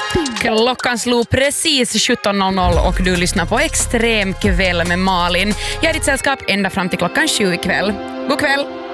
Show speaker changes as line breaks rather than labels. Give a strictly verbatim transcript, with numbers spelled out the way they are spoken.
Klockan slog precis sjutton noll noll och du lyssnar på Extrem kväll med Malin. Jag är ditt sällskap ända fram till klockan sju ikväll. God kväll!